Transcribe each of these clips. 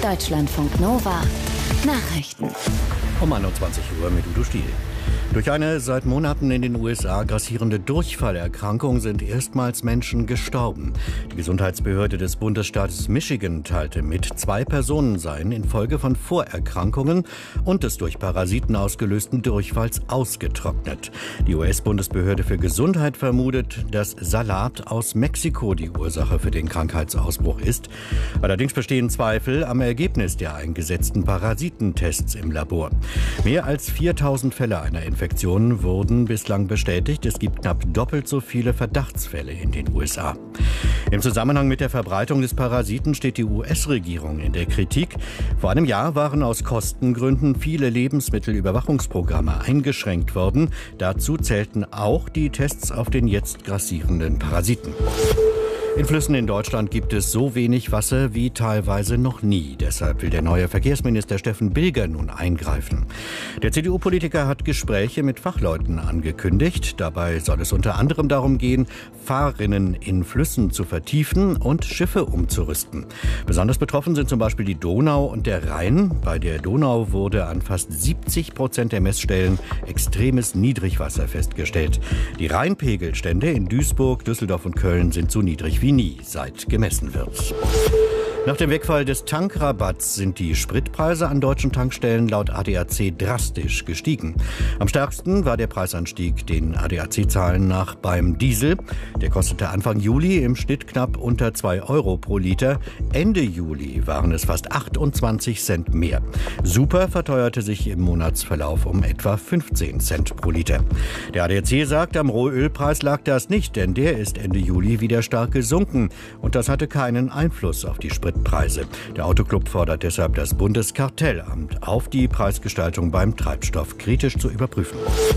Deutschlandfunk Nova. Nachrichten. Um 21 Uhr mit Udo Stiel. Durch eine seit Monaten in den USA grassierende Durchfallerkrankung sind erstmals Menschen gestorben. Die Gesundheitsbehörde des Bundesstaates Michigan teilte mit, 2 Personen seien infolge von Vorerkrankungen und des durch Parasiten ausgelösten Durchfalls ausgetrocknet. Die US-Bundesbehörde für Gesundheit vermutet, dass Salat aus Mexiko die Ursache für den Krankheitsausbruch ist. Allerdings bestehen Zweifel am Ergebnis der eingesetzten Parasitentests im Labor. Mehr als 4000 Fälle einer Infektionen wurden bislang bestätigt. Es gibt knapp doppelt so viele Verdachtsfälle in den USA. Im Zusammenhang mit der Verbreitung des Parasiten steht die US-Regierung in der Kritik. Vor einem Jahr waren aus Kostengründen viele Lebensmittelüberwachungsprogramme eingeschränkt worden. Dazu zählten auch die Tests auf den jetzt grassierenden Parasiten. In Flüssen in Deutschland gibt es so wenig Wasser wie teilweise noch nie. Deshalb will der neue Verkehrsminister Steffen Bilger nun eingreifen. Der CDU-Politiker hat Gespräche mit Fachleuten angekündigt. Dabei soll es unter anderem darum gehen, Fahrrinnen in Flüssen zu vertiefen und Schiffe umzurüsten. Besonders betroffen sind zum Beispiel die Donau und der Rhein. Bei der Donau wurde an fast 70% der Messstellen extremes Niedrigwasser festgestellt. Die Rheinpegelstände in Duisburg, Düsseldorf und Köln sind so niedrig wie nie, seit gemessen wird. Nach dem Wegfall des Tankrabatts sind die Spritpreise an deutschen Tankstellen laut ADAC drastisch gestiegen. Am stärksten war der Preisanstieg den ADAC-Zahlen nach beim Diesel. Der kostete Anfang Juli im Schnitt knapp unter 2 Euro pro Liter. Ende Juli waren es fast 28 Cent mehr. Super verteuerte sich im Monatsverlauf um etwa 15 Cent pro Liter. Der ADAC sagt, am Rohölpreis lag das nicht, denn der ist Ende Juli wieder stark gesunken. Und das hatte keinen Einfluss auf die Spritpreise. Der Autoclub fordert deshalb das Bundeskartellamt auf, die Preisgestaltung beim Treibstoff kritisch zu überprüfen.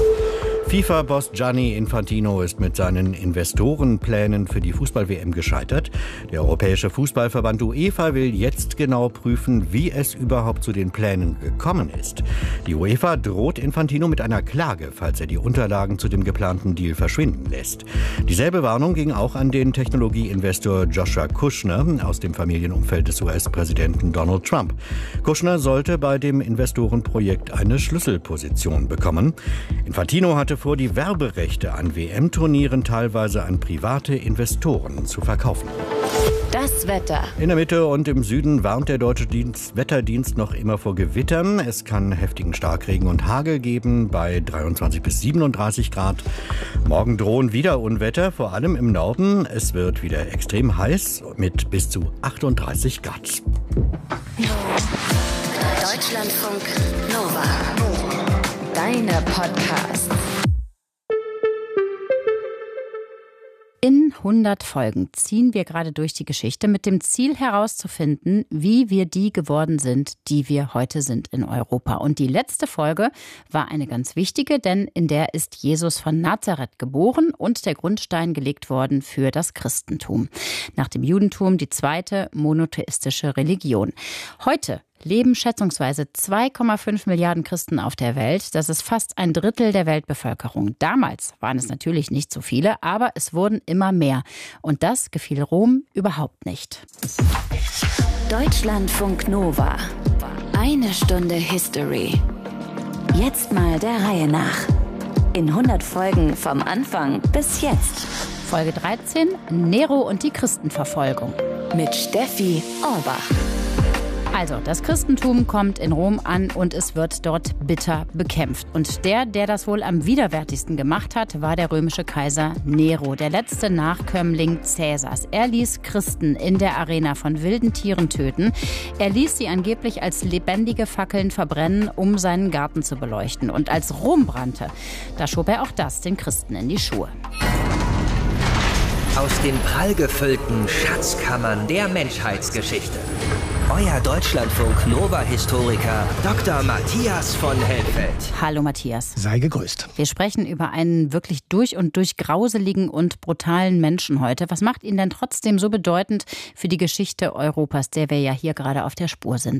FIFA-Boss Gianni Infantino ist mit seinen Investorenplänen für die Fußball-WM gescheitert. Der Europäische Fußballverband UEFA will jetzt genau prüfen, wie es überhaupt zu den Plänen gekommen ist. Die UEFA droht Infantino mit einer Klage, falls er die Unterlagen zu dem geplanten Deal verschwinden lässt. Dieselbe Warnung ging auch an den Technologieinvestor Joshua Kushner aus dem Familienumfeld des US-Präsidenten Donald Trump. Kushner sollte bei dem Investorenprojekt eine Schlüsselposition bekommen. Infantino hatte vor, die Werberechte an WM-Turnieren teilweise an private Investoren zu verkaufen. Das Wetter. In der Mitte und im Süden warnt der Deutsche Wetterdienst noch immer vor Gewittern. Es kann heftigen Starkregen und Hagel geben bei 23 bis 37 Grad. Morgen drohen wieder Unwetter, vor allem im Norden. Es wird wieder extrem heiß mit bis zu 38 Grad. Deutschlandfunk Nova. Deine Podcasts. In 100 Folgen ziehen wir gerade durch die Geschichte mit dem Ziel herauszufinden, wie wir die geworden sind, die wir heute sind in Europa. Und die letzte Folge war eine ganz wichtige, denn in der ist Jesus von Nazareth geboren und der Grundstein gelegt worden für das Christentum. Nach dem Judentum die zweite monotheistische Religion. Heute leben schätzungsweise 2,5 Milliarden Christen auf der Welt. Das ist fast ein Drittel der Weltbevölkerung. Damals waren es natürlich nicht so viele, aber es wurden immer mehr. Und das gefiel Rom überhaupt nicht. Deutschlandfunk Nova. Eine Stunde History. Jetzt mal der Reihe nach. In 100 Folgen vom Anfang bis jetzt. Folge 13, Nero und die Christenverfolgung. Mit Steffi Orbach. Also, das Christentum kommt in Rom an und es wird dort bitter bekämpft. Und der das wohl am widerwärtigsten gemacht hat, war der römische Kaiser Nero, der letzte Nachkömmling Cäsars. Er ließ Christen in der Arena von wilden Tieren töten. Er ließ sie angeblich als lebendige Fackeln verbrennen, um seinen Garten zu beleuchten. Und als Rom brannte, da schob er auch das den Christen in die Schuhe. Aus den prallgefüllten Schatzkammern der Menschheitsgeschichte. Euer Deutschlandfunk-Nova-Historiker Dr. Matthias von Helfeld. Hallo Matthias. Sei gegrüßt. Wir sprechen über einen wirklich durch und durch grauseligen und brutalen Menschen heute. Was macht ihn denn trotzdem so bedeutend für die Geschichte Europas, der wir ja hier gerade auf der Spur sind?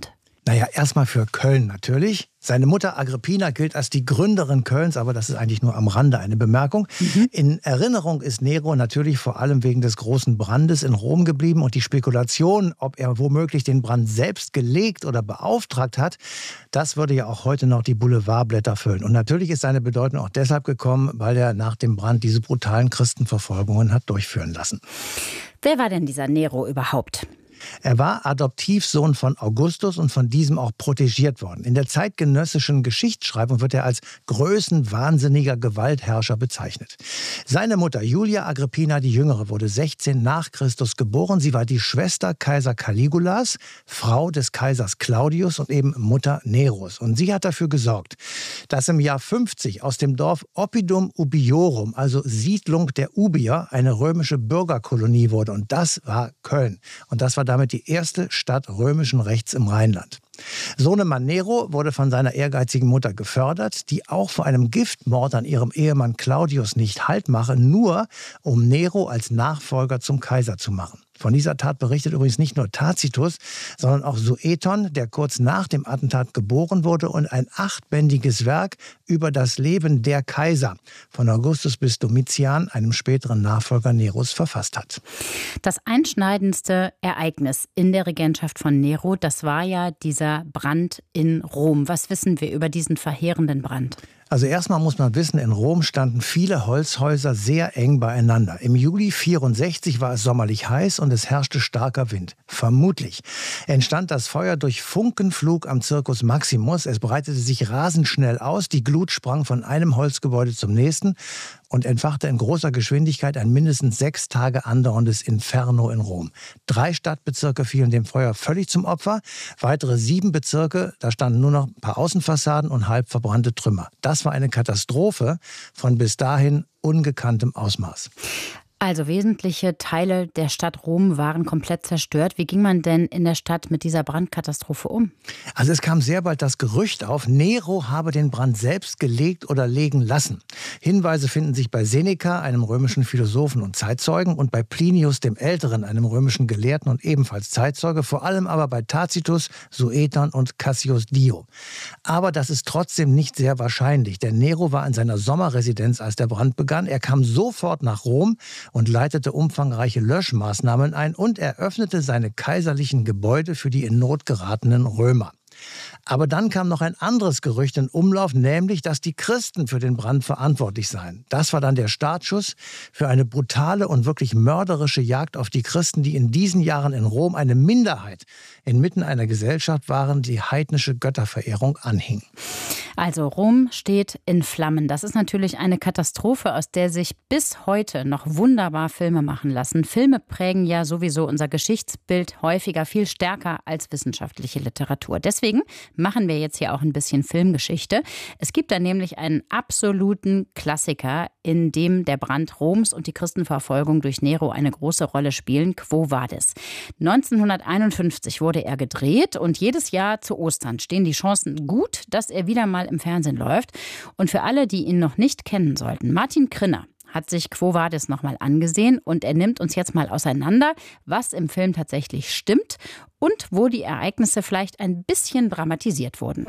Naja, erstmal für Köln natürlich. Seine Mutter Agrippina gilt als die Gründerin Kölns, aber das ist eigentlich nur am Rande eine Bemerkung. In Erinnerung ist Nero natürlich vor allem wegen des großen Brandes in Rom geblieben und die Spekulation, ob er womöglich den Brand selbst gelegt oder beauftragt hat, das würde ja auch heute noch die Boulevardblätter füllen. Und natürlich ist seine Bedeutung auch deshalb gekommen, weil er nach dem Brand diese brutalen Christenverfolgungen hat durchführen lassen. Wer war denn dieser Nero überhaupt? Er war Adoptivsohn von Augustus und von diesem auch protegiert worden. In der zeitgenössischen Geschichtsschreibung wird er als größenwahnsinniger Gewaltherrscher bezeichnet. Seine Mutter Julia Agrippina die Jüngere wurde 16 nach Christus geboren. Sie war die Schwester Kaiser Caligulas, Frau des Kaisers Claudius und eben Mutter Neros. Und sie hat dafür gesorgt, dass im Jahr 50 aus dem Dorf Oppidum Ubiorum, also Siedlung der Ubier, eine römische Bürgerkolonie wurde. Und das war Köln. Und das war damit die erste Stadt römischen Rechts im Rheinland. Sohnemann Nero wurde von seiner ehrgeizigen Mutter gefördert, die auch vor einem Giftmord an ihrem Ehemann Claudius nicht Halt mache, nur um Nero als Nachfolger zum Kaiser zu machen. Von dieser Tat berichtet übrigens nicht nur Tacitus, sondern auch Sueton, der kurz nach dem Attentat geboren wurde und ein 8-bändiges Werk über das Leben der Kaiser von Augustus bis Domitian, einem späteren Nachfolger Neros, verfasst hat. Das einschneidendste Ereignis in der Regentschaft von Nero, das war ja dieser Brand in Rom. Was wissen wir über diesen verheerenden Brand? Also erstmal muss man wissen, in Rom standen viele Holzhäuser sehr eng beieinander. Im Juli 64 war es sommerlich heiß und es herrschte starker Wind. Vermutlich entstand das Feuer durch Funkenflug am Circus Maximus. Es breitete sich rasend schnell aus. Die Glut sprang von einem Holzgebäude zum nächsten und entfachte in großer Geschwindigkeit ein mindestens 6 Tage andauerndes Inferno in Rom. 3 Stadtbezirke fielen dem Feuer völlig zum Opfer. Weitere 7 Bezirke, da standen nur noch ein paar Außenfassaden und halb verbrannte Trümmer. Das war eine Katastrophe von bis dahin ungekanntem Ausmaß. Also wesentliche Teile der Stadt Rom waren komplett zerstört. Wie ging man denn in der Stadt mit dieser Brandkatastrophe um? Also es kam sehr bald das Gerücht auf, Nero habe den Brand selbst gelegt oder legen lassen. Hinweise finden sich bei Seneca, einem römischen Philosophen und Zeitzeugen, und bei Plinius dem Älteren, einem römischen Gelehrten und ebenfalls Zeitzeuge, vor allem aber bei Tacitus, Sueton und Cassius Dio. Aber das ist trotzdem nicht sehr wahrscheinlich, denn Nero war in seiner Sommerresidenz, als der Brand begann. Er kam sofort nach Rom und leitete umfangreiche Löschmaßnahmen ein und eröffnete seine kaiserlichen Gebäude für die in Not geratenen Römer. Aber dann kam noch ein anderes Gerücht in Umlauf, nämlich, dass die Christen für den Brand verantwortlich seien. Das war dann der Startschuss für eine brutale und wirklich mörderische Jagd auf die Christen, die in diesen Jahren in Rom eine Minderheit inmitten einer Gesellschaft waren, die heidnische Götterverehrung anhing. Also Rom steht in Flammen. Das ist natürlich eine Katastrophe, aus der sich bis heute noch wunderbar Filme machen lassen. Filme prägen ja sowieso unser Geschichtsbild häufiger viel stärker als wissenschaftliche Literatur. Deswegen machen wir jetzt hier auch ein bisschen Filmgeschichte. Es gibt da nämlich einen absoluten Klassiker, in dem der Brand Roms und die Christenverfolgung durch Nero eine große Rolle spielen. Quo Vadis. 1951 wurde er gedreht und jedes Jahr zu Ostern stehen die Chancen gut, dass er wieder mal im Fernsehen läuft. Und für alle, die ihn noch nicht kennen sollten, Martin Krinner hat sich Quo Vadis nochmal angesehen und er nimmt uns jetzt mal auseinander, was im Film tatsächlich stimmt und wo die Ereignisse vielleicht ein bisschen dramatisiert wurden.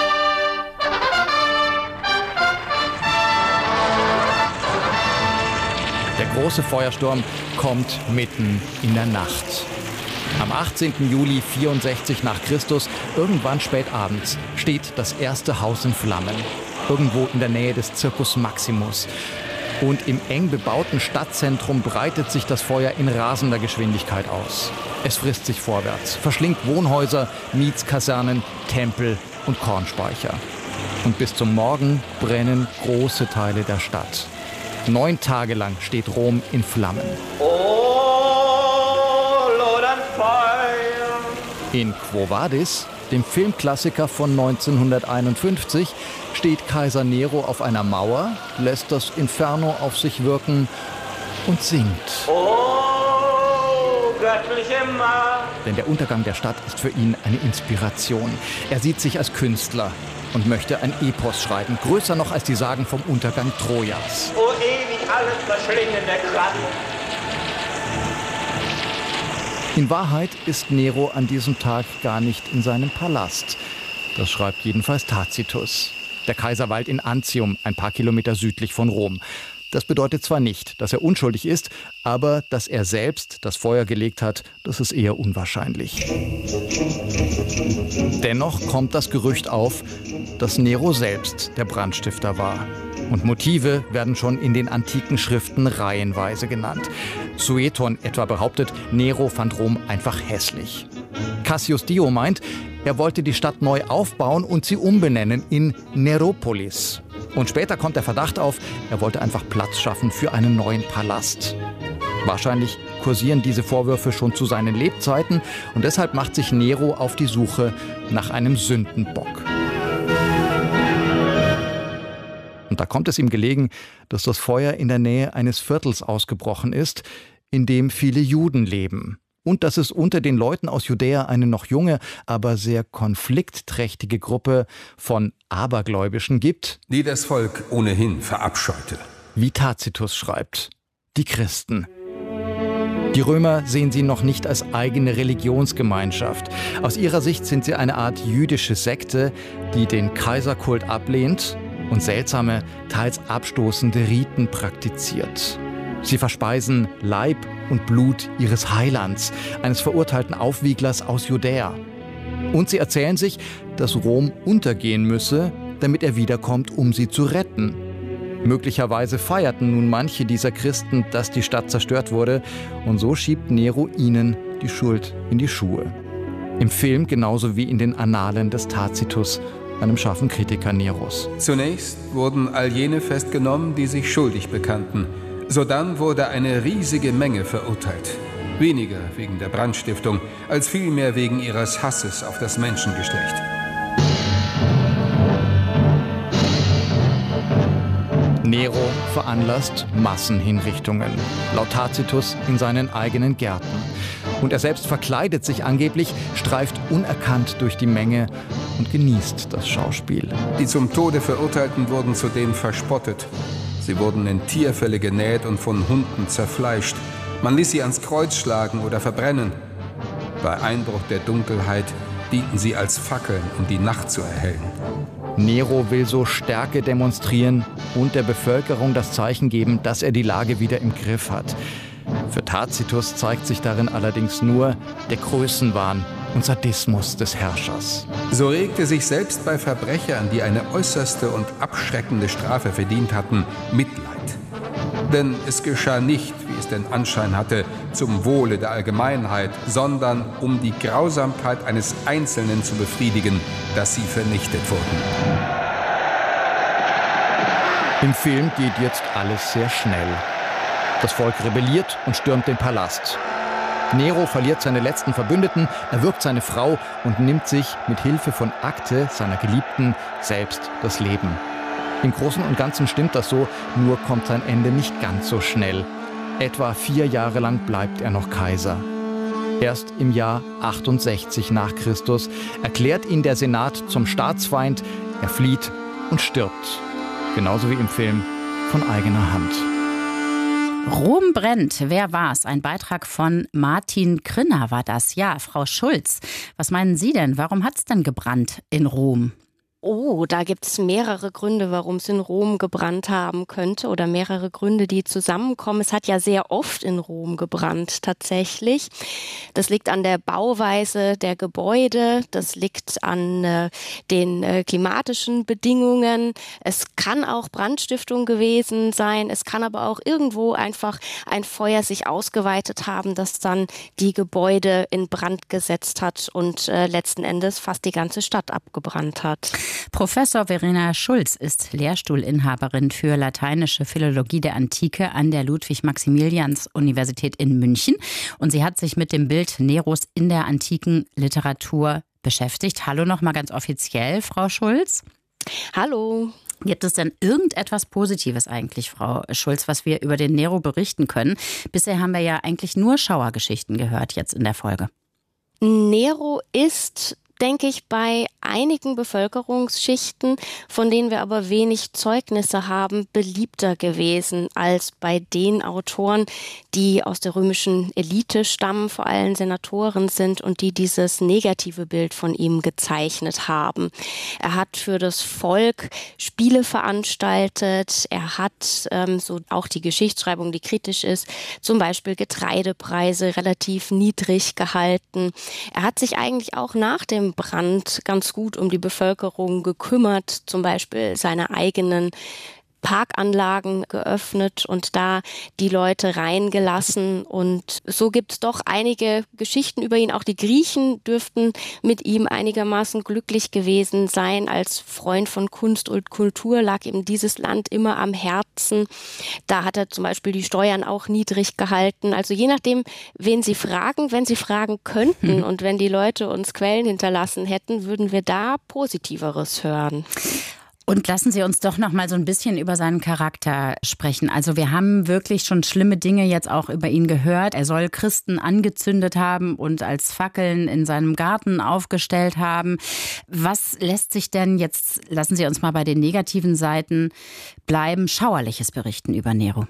Der große Feuersturm kommt mitten in der Nacht. Am 18. Juli 64 nach Christus, irgendwann spät abends, steht das erste Haus in Flammen. Irgendwo in der Nähe des Circus Maximus. Und im eng bebauten Stadtzentrum breitet sich das Feuer in rasender Geschwindigkeit aus. Es frisst sich vorwärts, verschlingt Wohnhäuser, Mietskasernen, Tempel und Kornspeicher. Und bis zum Morgen brennen große Teile der Stadt. 9 Tage lang steht Rom in Flammen. In Quo Vadis, dem Filmklassiker von 1951, steht Kaiser Nero auf einer Mauer, lässt das Inferno auf sich wirken und singt. Oh, göttliche Macht! Denn der Untergang der Stadt ist für ihn eine Inspiration. Er sieht sich als Künstler und möchte ein Epos schreiben, größer noch als die Sagen vom Untergang Trojas. O ewig alles verschlingende Kraft! In Wahrheit ist Nero an diesem Tag gar nicht in seinem Palast. Das schreibt jedenfalls Tacitus. Der Kaiser weilt in Antium, ein paar Kilometer südlich von Rom. Das bedeutet zwar nicht, dass er unschuldig ist, aber dass er selbst das Feuer gelegt hat, das ist eher unwahrscheinlich. Dennoch kommt das Gerücht auf, dass Nero selbst der Brandstifter war. Und Motive werden schon in den antiken Schriften reihenweise genannt. Sueton etwa behauptet, Nero fand Rom einfach hässlich. Cassius Dio meint, er wollte die Stadt neu aufbauen und sie umbenennen in Neropolis. Und später kommt der Verdacht auf, er wollte einfach Platz schaffen für einen neuen Palast. Wahrscheinlich kursieren diese Vorwürfe schon zu seinen Lebzeiten und deshalb macht sich Nero auf die Suche nach einem Sündenbock. Und da kommt es ihm gelegen, dass das Feuer in der Nähe eines Viertels ausgebrochen ist, in dem viele Juden leben. Und dass es unter den Leuten aus Judäa eine noch junge, aber sehr konfliktträchtige Gruppe von Abergläubischen gibt, die das Volk ohnehin verabscheute. Wie Tacitus schreibt, die Christen. Die Römer sehen sie noch nicht als eigene Religionsgemeinschaft. Aus ihrer Sicht sind sie eine Art jüdische Sekte, die den Kaiserkult ablehnt und seltsame, teils abstoßende Riten praktiziert. Sie verspeisen Leib und Blut ihres Heilands, eines verurteilten Aufwieglers aus Judäa. Und sie erzählen sich, dass Rom untergehen müsse, damit er wiederkommt, um sie zu retten. Möglicherweise feierten nun manche dieser Christen, dass die Stadt zerstört wurde, und so schiebt Nero ihnen die Schuld in die Schuhe. Im Film genauso wie in den Annalen des Tacitus, einem scharfen Kritiker Neros. Zunächst wurden all jene festgenommen, die sich schuldig bekannten. Sodann wurde eine riesige Menge verurteilt. Weniger wegen der Brandstiftung, als vielmehr wegen ihres Hasses auf das Menschengeschlecht. Nero veranlasst Massenhinrichtungen, laut Tacitus in seinen eigenen Gärten. Und er selbst verkleidet sich angeblich, streift unerkannt durch die Menge und genießt das Schauspiel. Die zum Tode Verurteilten wurden zudem verspottet. Sie wurden in Tierfelle genäht und von Hunden zerfleischt. Man ließ sie ans Kreuz schlagen oder verbrennen. Bei Einbruch der Dunkelheit dienten sie als Fackeln, um die Nacht zu erhellen. Nero will so Stärke demonstrieren und der Bevölkerung das Zeichen geben, dass er die Lage wieder im Griff hat. Für Tacitus zeigt sich darin allerdings nur der Größenwahn und Sadismus des Herrschers. So regte sich selbst bei Verbrechern, die eine äußerste und abschreckende Strafe verdient hatten, Mitleid. Denn es geschah nicht, wie es den Anschein hatte, zum Wohle der Allgemeinheit, sondern um die Grausamkeit eines Einzelnen zu befriedigen, dass sie vernichtet wurden. Im Film geht jetzt alles sehr schnell. Das Volk rebelliert und stürmt den Palast. Nero verliert seine letzten Verbündeten, erwürgt seine Frau und nimmt sich mit Hilfe von Akte, seiner Geliebten, selbst das Leben. Im Großen und Ganzen stimmt das so, nur kommt sein Ende nicht ganz so schnell. Etwa 4 Jahre lang bleibt er noch Kaiser. Erst im Jahr 68 nach Christus erklärt ihn der Senat zum Staatsfeind, er flieht und stirbt. Genauso wie im Film von eigener Hand. Rom brennt. Wer war's? Ein Beitrag von Martin Krinner war das. Ja, Frau Schulz, was meinen Sie denn? Warum hat's denn gebrannt in Rom? Oh, da gibt es mehrere Gründe, warum es in Rom gebrannt haben könnte oder mehrere Gründe, die zusammenkommen. Es hat ja sehr oft in Rom gebrannt tatsächlich. Das liegt an der Bauweise der Gebäude, das liegt an den klimatischen Bedingungen. Es kann auch Brandstiftung gewesen sein, es kann aber auch irgendwo einfach ein Feuer sich ausgeweitet haben, das dann die Gebäude in Brand gesetzt hat und letzten Endes fast die ganze Stadt abgebrannt hat. Professor Verena Schulz ist Lehrstuhlinhaberin für lateinische Philologie der Antike an der Ludwig-Maximilians-Universität in München. Und sie hat sich mit dem Bild Neros in der antiken Literatur beschäftigt. Hallo nochmal ganz offiziell, Frau Schulz. Hallo. Gibt es denn irgendetwas Positives eigentlich, Frau Schulz, was wir über den Nero berichten können? Bisher haben wir ja eigentlich nur Schauergeschichten gehört jetzt in der Folge. Nero ist denke ich, bei einigen Bevölkerungsschichten, von denen wir aber wenig Zeugnisse haben, beliebter gewesen als bei den Autoren, die aus der römischen Elite stammen, vor allem Senatoren sind und die dieses negative Bild von ihm gezeichnet haben. Er hat für das Volk Spiele veranstaltet, er hat so auch die Geschichtsschreibung, die kritisch ist, zum Beispiel Getreidepreise relativ niedrig gehalten. Er hat sich eigentlich auch nach dem Brand ganz gut um die Bevölkerung gekümmert, zum Beispiel seine eigenen Parkanlagen geöffnet und da die Leute reingelassen. Und so gibt es doch einige Geschichten über ihn. Auch die Griechen dürften mit ihm einigermaßen glücklich gewesen sein. Als Freund von Kunst und Kultur lag ihm dieses Land immer am Herzen. Da hat er zum Beispiel die Steuern auch niedrig gehalten. Also je nachdem, wen Sie fragen, wenn Sie fragen könnten und wenn die Leute uns Quellen hinterlassen hätten, würden wir da Positiveres hören. Und lassen Sie uns doch noch mal so ein bisschen über seinen Charakter sprechen. Also wir haben wirklich schon schlimme Dinge jetzt auch über ihn gehört. Er soll Christen angezündet haben und als Fackeln in seinem Garten aufgestellt haben. Was lässt sich denn jetzt, lassen Sie uns mal bei den negativen Seiten bleiben, Schauerliches berichten über Nero?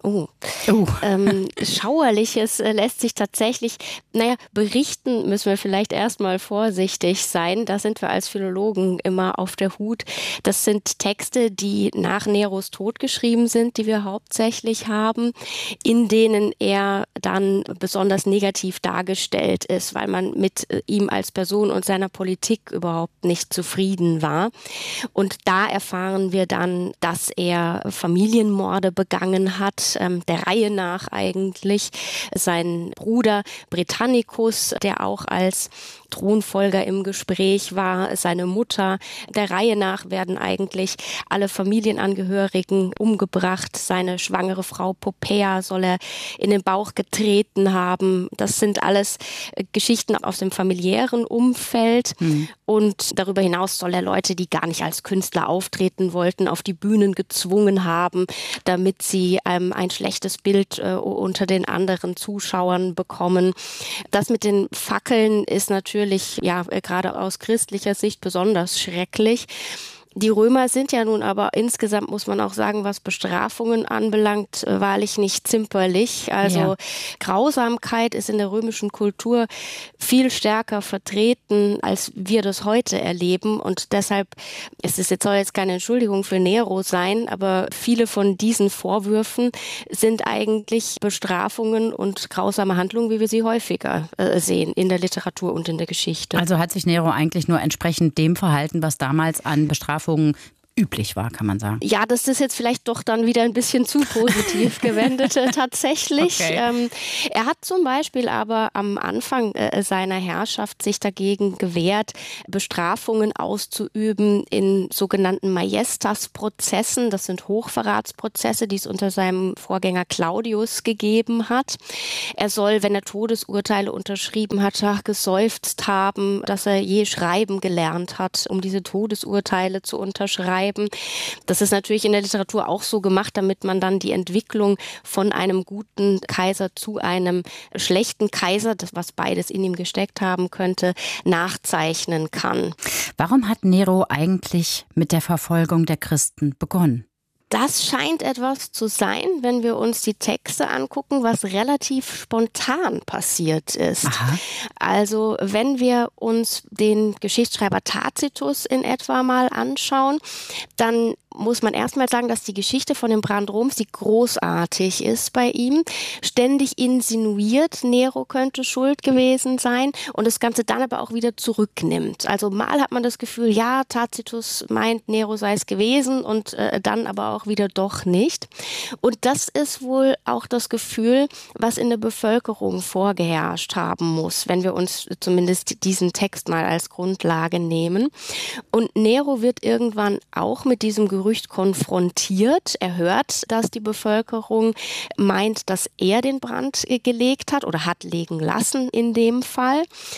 Schauerliches lässt sich tatsächlich, berichten müssen wir vielleicht erstmal vorsichtig sein. Da sind wir als Philologen immer auf der Hut. Das sind Texte, die nach Neros Tod geschrieben sind, die wir hauptsächlich haben, in denen er dann besonders negativ dargestellt ist, weil man mit ihm als Person und seiner Politik überhaupt nicht zufrieden war. Und da erfahren wir dann, dass er Familienmorde begangen hat, der Reihe nach eigentlich. Sein Bruder Britannicus, der auch als Thronfolger im Gespräch war, seine Mutter. Der Reihe nach werden eigentlich alle Familienangehörigen umgebracht. Seine schwangere Frau Poppaea soll er in den Bauch getreten haben. Das sind alles Geschichten aus dem familiären Umfeld. Und darüber hinaus soll er Leute, die gar nicht als Künstler auftreten wollten, auf die Bühnen gezwungen haben, damit sie ein schlechtes Bild unter den anderen Zuschauern bekommen. Das mit den Fackeln ist natürlich gerade aus christlicher Sicht besonders schrecklich. Die Römer sind ja nun aber insgesamt, muss man auch sagen, was Bestrafungen anbelangt, wahrlich nicht zimperlich. Also Grausamkeit ist in der römischen Kultur viel stärker vertreten, als wir das heute erleben. Und deshalb, soll jetzt keine Entschuldigung für Nero sein, aber viele von diesen Vorwürfen sind eigentlich Bestrafungen und grausame Handlungen, wie wir sie häufiger sehen in der Literatur und in der Geschichte. Also hat sich Nero eigentlich nur entsprechend dem verhalten, was damals an Bestrafungen üblich war, kann man sagen. Ja, das ist jetzt vielleicht doch dann wieder ein bisschen zu positiv gewendet tatsächlich. Okay. Er hat zum Beispiel aber am Anfang seiner Herrschaft sich dagegen gewehrt, Bestrafungen auszuüben in sogenannten Majestas-Prozessen. Das sind Hochverratsprozesse, die es unter seinem Vorgänger Claudius gegeben hat. Er soll, wenn er Todesurteile unterschrieben hat, geseufzt haben, dass er je schreiben gelernt hat, um diese Todesurteile zu unterschreiben. Das ist natürlich in der Literatur auch so gemacht, damit man dann die Entwicklung von einem guten Kaiser zu einem schlechten Kaiser, das was beides in ihm gesteckt haben könnte, nachzeichnen kann. Warum hat Nero eigentlich mit der Verfolgung der Christen begonnen? Das scheint etwas zu sein, wenn wir uns die Texte angucken, was relativ spontan passiert ist. Aha. Also wenn wir uns den Geschichtsschreiber Tacitus in etwa mal anschauen, dann muss man erstmal sagen, dass die Geschichte von dem Brand Roms, die großartig ist bei ihm, ständig insinuiert, Nero könnte schuld gewesen sein und das Ganze dann aber auch wieder zurücknimmt. Also mal hat man das Gefühl, ja, Tacitus meint, Nero sei es gewesen und dann aber auch wieder doch nicht. Und das ist wohl auch das Gefühl, was in der Bevölkerung vorgeherrscht haben muss, wenn wir uns zumindest diesen Text mal als Grundlage nehmen. Und Nero wird irgendwann auch mit diesem Gerücht konfrontiert. Er hört, dass die Bevölkerung meint, dass er den Brand gelegt hat oder hat legen lassen in dem Fall.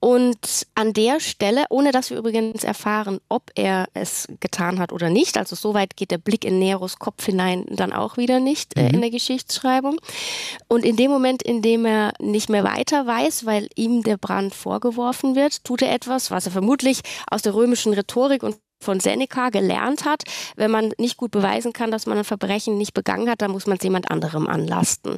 Und an der Stelle, ohne dass wir übrigens erfahren, ob er es getan hat oder nicht, also soweit geht der Blick in Neros Kopf hinein dann auch wieder nicht in der Geschichtsschreibung. Und in dem Moment, in dem er nicht mehr weiter weiß, weil ihm der Brand vorgeworfen wird, tut er etwas, was er vermutlich aus der römischen Rhetorik und von Seneca gelernt hat. Wenn man nicht gut beweisen kann, dass man ein Verbrechen nicht begangen hat, dann muss man es jemand anderem anlasten.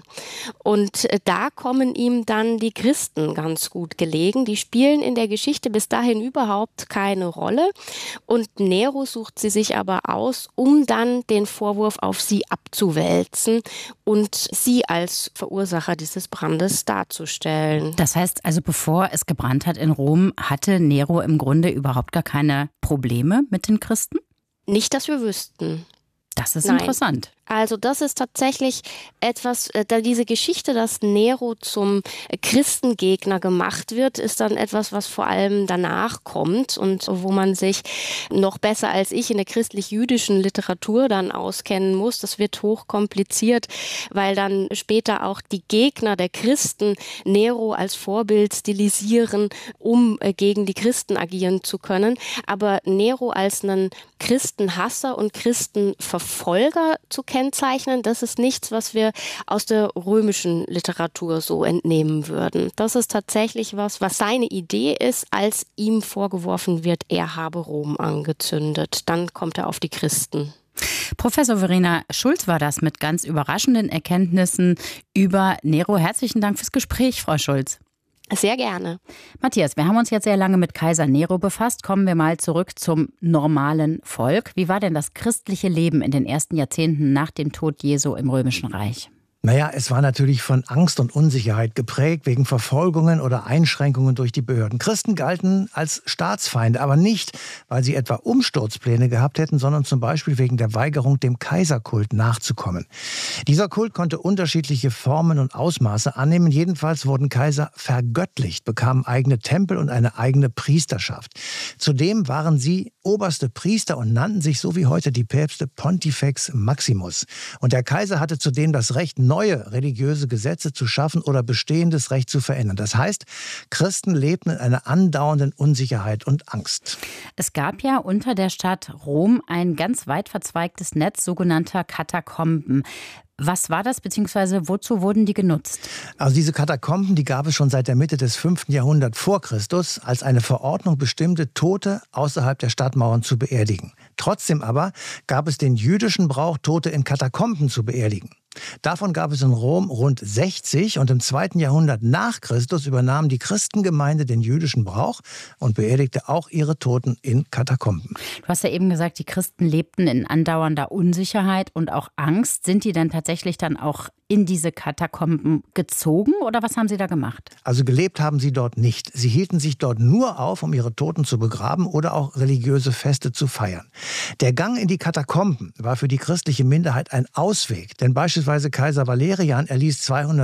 Und da kommen ihm dann die Christen ganz gut gelegen. Die spielen in der Geschichte bis dahin überhaupt keine Rolle. Und Nero sucht sie sich aber aus, um dann den Vorwurf auf sie abzuwälzen und sie als Verursacher dieses Brandes darzustellen. Das heißt also, bevor es gebrannt hat in Rom, hatte Nero im Grunde überhaupt gar keine Probleme mit den Christen? Nicht, dass wir wüssten. Das ist interessant. Also das ist tatsächlich etwas, diese Geschichte, dass Nero zum Christengegner gemacht wird, ist dann etwas, was vor allem danach kommt und wo man sich noch besser als ich in der christlich-jüdischen Literatur dann auskennen muss. Das wird hochkompliziert, weil dann später auch die Gegner der Christen Nero als Vorbild stilisieren, um gegen die Christen agieren zu können. Aber Nero als einen Christenhasser und Christenverfolger zu kennzeichnen, das ist nichts, was wir aus der römischen Literatur so entnehmen würden. Das ist tatsächlich was seine Idee ist, als ihm vorgeworfen wird, er habe Rom angezündet. Dann kommt er auf die Christen. Professor Verena Schulz war das mit ganz überraschenden Erkenntnissen über Nero. Herzlichen Dank fürs Gespräch, Frau Schulz. Sehr gerne. Matthias, wir haben uns jetzt sehr lange mit Kaiser Nero befasst. Kommen wir mal zurück zum normalen Volk. Wie war denn das christliche Leben in den ersten Jahrzehnten nach dem Tod Jesu im Römischen Reich? Naja, es war natürlich von Angst und Unsicherheit geprägt, wegen Verfolgungen oder Einschränkungen durch die Behörden. Christen galten als Staatsfeinde, aber nicht, weil sie etwa Umsturzpläne gehabt hätten, sondern zum Beispiel wegen der Weigerung, dem Kaiserkult nachzukommen. Dieser Kult konnte unterschiedliche Formen und Ausmaße annehmen. Jedenfalls wurden Kaiser vergöttlicht, bekamen eigene Tempel und eine eigene Priesterschaft. Zudem waren sie oberste Priester und nannten sich so wie heute die Päpste Pontifex Maximus. Und der Kaiser hatte zudem das Recht, neue religiöse Gesetze zu schaffen oder bestehendes Recht zu verändern. Das heißt, Christen lebten in einer andauernden Unsicherheit und Angst. Es gab ja unter der Stadt Rom ein ganz weit verzweigtes Netz sogenannter Katakomben. Was war das, beziehungsweise wozu wurden die genutzt? Also diese Katakomben, die gab es schon seit der Mitte des 5. Jahrhunderts vor Christus, als eine Verordnung bestimmte, Tote außerhalb der Stadtmauern zu beerdigen. Trotzdem aber gab es den jüdischen Brauch, Tote in Katakomben zu beerdigen. Davon gab es in Rom rund 60 und im 2. Jahrhundert nach Christus übernahm die Christengemeinde den jüdischen Brauch und beerdigte auch ihre Toten in Katakomben. Du hast ja eben gesagt, die Christen lebten in andauernder Unsicherheit und auch Angst. Sind die denn tatsächlich dann auch in diese Katakomben gezogen oder was haben sie da gemacht? Also gelebt haben sie dort nicht. Sie hielten sich dort nur auf, um ihre Toten zu begraben oder auch religiöse Feste zu feiern. Der Gang in die Katakomben war für die christliche Minderheit ein Ausweg, denn beispielsweise Kaiser Valerian erließ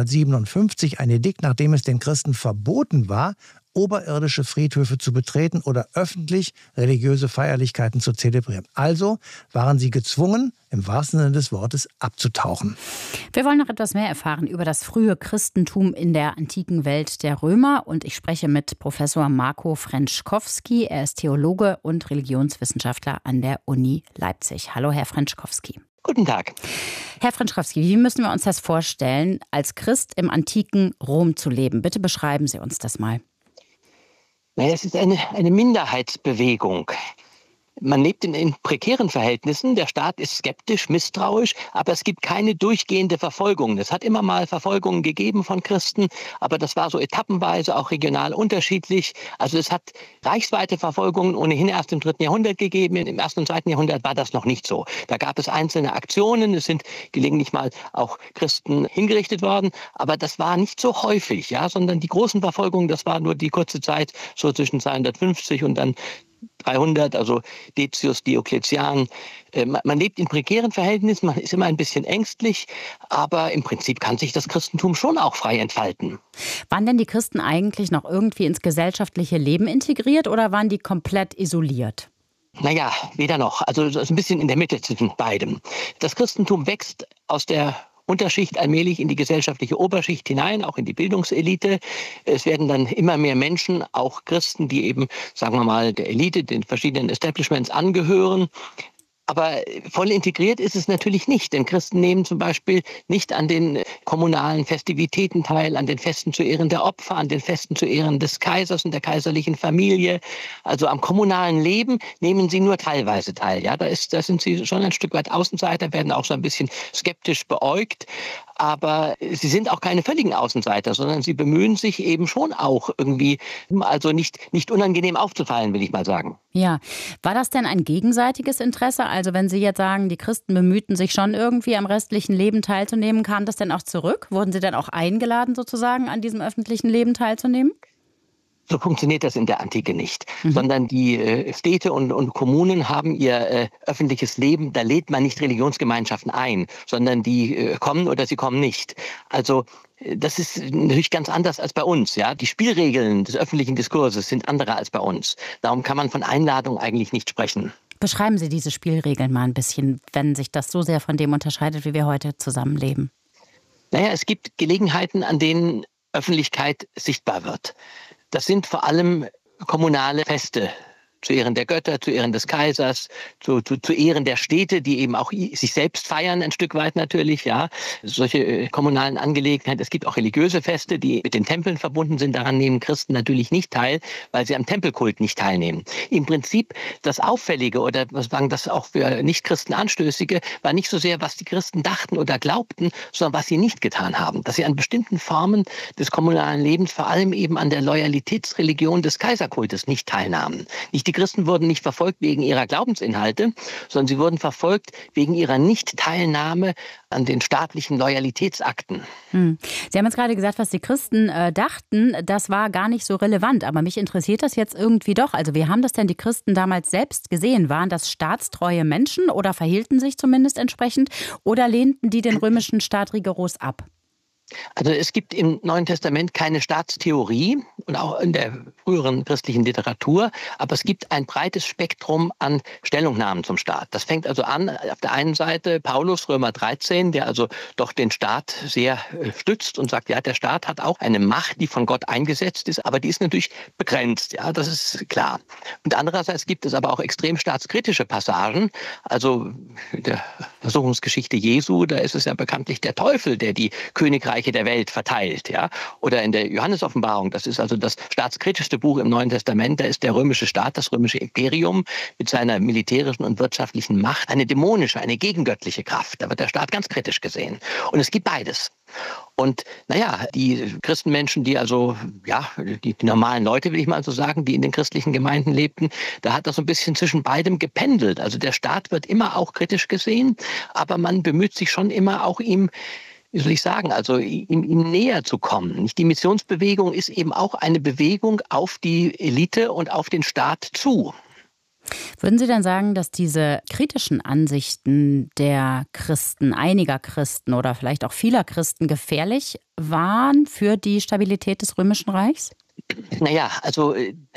257 ein Edikt, nachdem es den Christen verboten war, oberirdische Friedhöfe zu betreten oder öffentlich religiöse Feierlichkeiten zu zelebrieren. Also waren sie gezwungen, im wahrsten Sinne des Wortes, abzutauchen. Wir wollen noch etwas mehr erfahren über das frühe Christentum in der antiken Welt der Römer. Und ich spreche mit Professor Marco Frenschkowski. Er ist Theologe und Religionswissenschaftler an der Uni Leipzig. Hallo, Herr Frenschkowski. Guten Tag. Herr Frenschkowski, wie müssen wir uns das vorstellen, als Christ im antiken Rom zu leben? Bitte beschreiben Sie uns das mal. Naja, es ist eine Minderheitsbewegung. Man lebt in prekären Verhältnissen. Der Staat ist skeptisch, misstrauisch, aber es gibt keine durchgehende Verfolgung. Es hat immer mal Verfolgungen gegeben von Christen, aber das war so etappenweise, auch regional unterschiedlich. Also es hat reichsweite Verfolgungen ohnehin erst im 3. Jahrhundert gegeben. Im 1. und 2. Jahrhundert war das noch nicht so. Da gab es einzelne Aktionen, es sind gelegentlich mal auch Christen hingerichtet worden, aber das war nicht so häufig, ja, sondern die großen Verfolgungen, das war nur die kurze Zeit, so zwischen 250 und dann 300, also Decius, Diokletian. Man lebt in prekären Verhältnissen, man ist immer ein bisschen ängstlich, aber im Prinzip kann sich das Christentum schon auch frei entfalten. Waren denn die Christen eigentlich noch irgendwie ins gesellschaftliche Leben integriert oder waren die komplett isoliert? Naja, weder noch. Also ein bisschen in der Mitte zwischen beidem. Das Christentum wächst aus der Unterschicht allmählich in die gesellschaftliche Oberschicht hinein, auch in die Bildungselite. Es werden dann immer mehr Menschen, auch Christen, die eben, sagen wir mal, der Elite, den verschiedenen Establishments angehören. Aber voll integriert ist es natürlich nicht, denn Christen nehmen zum Beispiel nicht an den kommunalen Festivitäten teil, an den Festen zu Ehren der Opfer, an den Festen zu Ehren des Kaisers und der kaiserlichen Familie. Also am kommunalen Leben nehmen sie nur teilweise teil. Ja, da sind sie schon ein Stück weit Außenseiter, werden auch so ein bisschen skeptisch beäugt. Aber sie sind auch keine völligen Außenseiter, sondern sie bemühen sich eben schon auch irgendwie, also nicht unangenehm aufzufallen, will ich mal sagen. Ja, war das denn ein gegenseitiges Interesse? Also wenn Sie jetzt sagen, die Christen bemühten sich schon irgendwie am restlichen Leben teilzunehmen, kam das denn auch zurück? Wurden Sie dann auch eingeladen sozusagen, an diesem öffentlichen Leben teilzunehmen? So funktioniert das in der Antike nicht, sondern die Städte und Kommunen haben ihr öffentliches Leben, da lädt man nicht Religionsgemeinschaften ein, sondern die kommen oder sie kommen nicht. Also das ist natürlich ganz anders als bei uns. Ja? Die Spielregeln des öffentlichen Diskurses sind andere als bei uns. Darum kann man von Einladung eigentlich nicht sprechen. Beschreiben Sie diese Spielregeln mal ein bisschen, wenn sich das so sehr von dem unterscheidet, wie wir heute zusammenleben. Naja, es gibt Gelegenheiten, an denen Öffentlichkeit sichtbar wird. Das sind vor allem kommunale Feste. Zu Ehren der Götter, zu Ehren des Kaisers, zu Ehren der Städte, die eben auch sich selbst feiern, ein Stück weit natürlich, ja. Solche kommunalen Angelegenheiten. Es gibt auch religiöse Feste, die mit den Tempeln verbunden sind. Daran nehmen Christen natürlich nicht teil, weil sie am Tempelkult nicht teilnehmen. Im Prinzip das Auffällige oder was sagen das auch für Nichtchristen Anstößige war nicht so sehr, was die Christen dachten oder glaubten, sondern was sie nicht getan haben. Dass sie an bestimmten Formen des kommunalen Lebens, vor allem eben an der Loyalitätsreligion des Kaiserkultes nicht teilnahmen. Die Christen wurden nicht verfolgt wegen ihrer Glaubensinhalte, sondern sie wurden verfolgt wegen ihrer Nicht-Teilnahme an den staatlichen Loyalitätsakten. Sie haben jetzt gerade gesagt, was die Christen dachten, das war gar nicht so relevant. Aber mich interessiert das jetzt irgendwie doch. Also wie haben das denn die Christen damals selbst gesehen? Waren das staatstreue Menschen oder verhielten sich zumindest entsprechend? Oder lehnten die den römischen Staat rigoros ab? Also es gibt im Neuen Testament keine Staatstheorie und auch in der früheren christlichen Literatur, aber es gibt ein breites Spektrum an Stellungnahmen zum Staat. Das fängt also an, auf der einen Seite Paulus, Römer 13, der also doch den Staat sehr stützt und sagt, ja, der Staat hat auch eine Macht, die von Gott eingesetzt ist, aber die ist natürlich begrenzt, ja, das ist klar. Und andererseits gibt es aber auch extrem staatskritische Passagen, also in der Versuchungsgeschichte Jesu, da ist es ja bekanntlich der Teufel, der die Königreiche der Welt verteilt, ja. Oder in der Johannesoffenbarung, das ist also das staatskritischste Buch im Neuen Testament, da ist der römische Staat, das römische Imperium mit seiner militärischen und wirtschaftlichen Macht eine dämonische, eine gegengöttliche Kraft. Da wird der Staat ganz kritisch gesehen. Und es gibt beides. Und naja, die Christenmenschen, die also, ja, die normalen Leute, will ich mal so sagen, die in den christlichen Gemeinden lebten, da hat das so ein bisschen zwischen beidem gependelt. Also der Staat wird immer auch kritisch gesehen, aber man bemüht sich schon immer auch ihm, wie soll ich sagen, also ihm näher zu kommen. Die Missionsbewegung ist eben auch eine Bewegung auf die Elite und auf den Staat zu. Würden Sie denn sagen, dass diese kritischen Ansichten der Christen, einiger Christen oder vielleicht auch vieler Christen gefährlich waren für die Stabilität des Römischen Reichs? Naja, also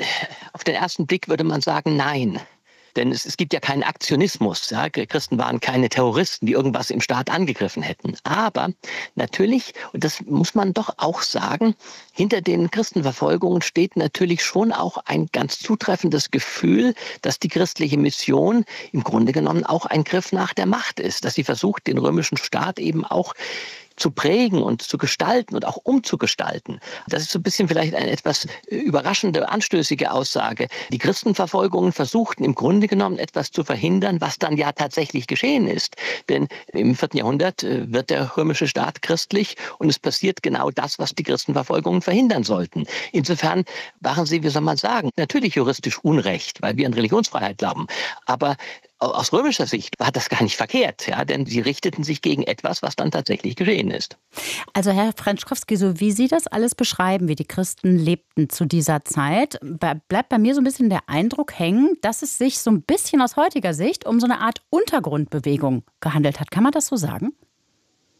auf den ersten Blick würde man sagen, nein. Denn es gibt ja keinen Aktionismus. Ja? Christen waren keine Terroristen, die irgendwas im Staat angegriffen hätten. Aber natürlich, und das muss man doch auch sagen, hinter den Christenverfolgungen steht natürlich schon auch ein ganz zutreffendes Gefühl, dass die christliche Mission im Grunde genommen auch ein Griff nach der Macht ist. Dass sie versucht, den römischen Staat eben auch zu prägen und zu gestalten und auch umzugestalten. Das ist so ein bisschen vielleicht eine etwas überraschende, anstößige Aussage. Die Christenverfolgungen versuchten im Grunde genommen etwas zu verhindern, was dann ja tatsächlich geschehen ist. Denn im 4. Jahrhundert wird der römische Staat christlich und es passiert genau das, was die Christenverfolgungen verhindern sollten. Insofern waren sie, wie soll man sagen, natürlich juristisch unrecht, weil wir an Religionsfreiheit glauben. Aber aus römischer Sicht war das gar nicht verkehrt, ja, denn sie richteten sich gegen etwas, was dann tatsächlich geschehen ist. Also Herr Frenschkowski, so wie Sie das alles beschreiben, wie die Christen lebten zu dieser Zeit, bleibt bei mir so ein bisschen der Eindruck hängen, dass es sich so ein bisschen aus heutiger Sicht um so eine Art Untergrundbewegung gehandelt hat. Kann man das so sagen?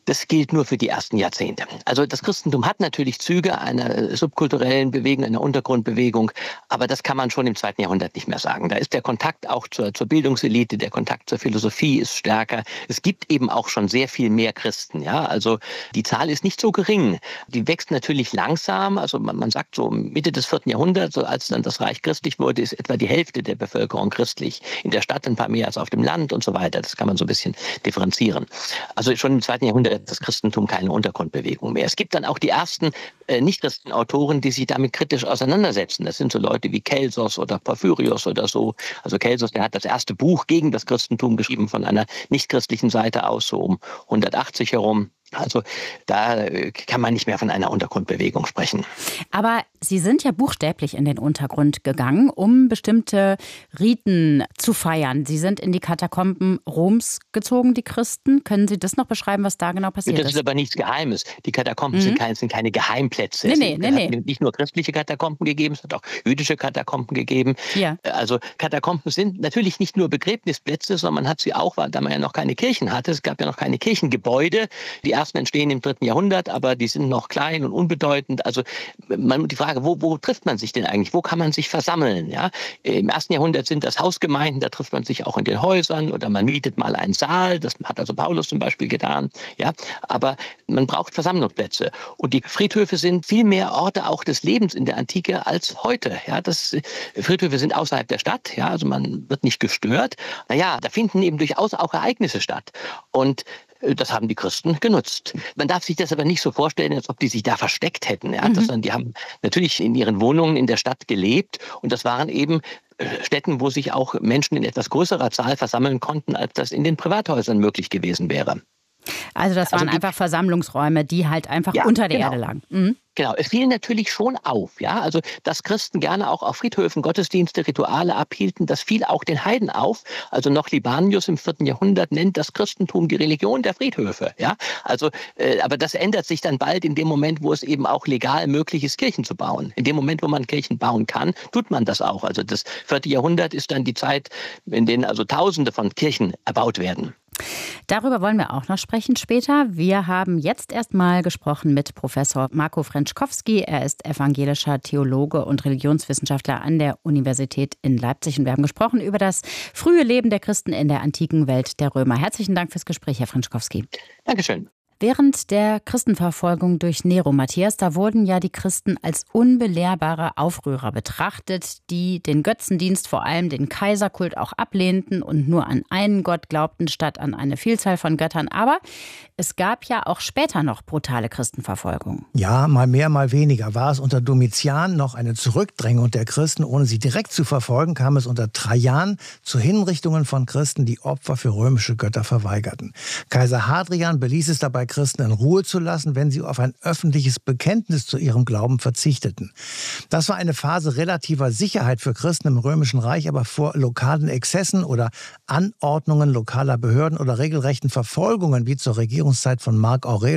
Das gilt nur für die ersten Jahrzehnte. Also das Christentum hat natürlich Züge einer subkulturellen Bewegung, einer Untergrundbewegung, aber das kann man schon im 2. Jahrhundert nicht mehr sagen. Da ist der Kontakt auch zur Bildungselite, der Kontakt zur Philosophie ist stärker. Es gibt eben auch schon sehr viel mehr Christen. Ja? Also die Zahl ist nicht so gering. Die wächst natürlich langsam. Also man sagt so Mitte des 4. Jahrhunderts, so als dann das Reich christlich wurde, ist etwa die Hälfte der Bevölkerung christlich. In der Stadt ein paar mehr als auf dem Land und so weiter. Das kann man so ein bisschen differenzieren. Also schon im 2. Jahrhundert das Christentum keine Untergrundbewegung mehr. Es gibt dann auch die ersten Nicht-Christen-Autoren, die sich damit kritisch auseinandersetzen. Das sind so Leute wie Celsus oder Porphyrius oder so. Also Celsus, der hat das erste Buch gegen das Christentum geschrieben von einer nicht-christlichen Seite aus, so um 180 herum. Also da kann man nicht mehr von einer Untergrundbewegung sprechen. Aber Sie sind ja buchstäblich in den Untergrund gegangen, um bestimmte Riten zu feiern. Sie sind in die Katakomben Roms gezogen, die Christen. Können Sie das noch beschreiben, was da genau passiert ist? Das ist aber nichts Geheimes. Die Katakomben sind keine Geheimplätze. Nee. Es hat nicht nur christliche Katakomben gegeben, es hat auch jüdische Katakomben gegeben. Ja. Also Katakomben sind natürlich nicht nur Begräbnisplätze, sondern man hat sie auch, da man ja noch keine Kirchen hatte. Es gab ja noch keine Kirchengebäude. Die ersten entstehen im 3. Jahrhundert, aber die sind noch klein und unbedeutend. Also die Frage, wo trifft man sich denn eigentlich? Wo kann man sich versammeln? Ja? Im 1. Jahrhundert sind das Hausgemeinden, da trifft man sich auch in den Häusern oder man mietet mal einen Saal. Das hat also Paulus zum Beispiel getan. Ja? Aber man braucht Versammlungsplätze. Und die Friedhöfe sind viel mehr Orte auch des Lebens in der Antike als heute. Ja? Friedhöfe sind außerhalb der Stadt, ja? Also man wird nicht gestört. Da finden eben durchaus auch Ereignisse statt. Und das haben die Christen genutzt. Man darf sich das aber nicht so vorstellen, als ob die sich da versteckt hätten. Ja? Die haben natürlich in ihren Wohnungen in der Stadt gelebt und das waren eben Städten, wo sich auch Menschen in etwas größerer Zahl versammeln konnten, als das in den Privathäusern möglich gewesen wäre. Also das waren einfach Versammlungsräume, die halt einfach unter der Erde lagen. Mhm. Genau, es fiel natürlich schon auf, ja, also dass Christen gerne auch auf Friedhöfen Gottesdienste, Rituale abhielten, das fiel auch den Heiden auf. Also noch Libanius im 4. Jahrhundert nennt das Christentum die Religion der Friedhöfe, ja. Also, aber das ändert sich dann bald in dem Moment, wo es eben auch legal möglich ist, Kirchen zu bauen. In dem Moment, wo man Kirchen bauen kann, tut man das auch. Also das 4. Jahrhundert ist dann die Zeit, in denen also Tausende von Kirchen erbaut werden. Darüber wollen wir auch noch sprechen später. Wir haben jetzt erstmal gesprochen mit Professor Marco Frenschkowski. Er ist evangelischer Theologe und Religionswissenschaftler an der Universität in Leipzig. Und wir haben gesprochen über das frühe Leben der Christen in der antiken Welt der Römer. Herzlichen Dank fürs Gespräch, Herr Frenschkowski. Dankeschön. Während der Christenverfolgung durch Nero, Matthias, da wurden ja die Christen als unbelehrbare Aufrührer betrachtet, die den Götzendienst, vor allem den Kaiserkult, auch ablehnten und nur an einen Gott glaubten, statt an eine Vielzahl von Göttern. Aber es gab ja auch später noch brutale Christenverfolgung. Ja, mal mehr, mal weniger. War es unter Domitian noch eine Zurückdrängung der Christen, ohne sie direkt zu verfolgen, kam es unter Trajan zu Hinrichtungen von Christen, die Opfer für römische Götter verweigerten. Kaiser Hadrian beließ es dabei, Christen in Ruhe zu lassen, wenn sie auf ein öffentliches Bekenntnis zu ihrem Glauben verzichteten. Das war eine Phase relativer Sicherheit für Christen im Römischen Reich, aber vor lokalen Exzessen oder Anordnungen lokaler Behörden oder regelrechten Verfolgungen wie zur Regierungszeit von Mark Aurel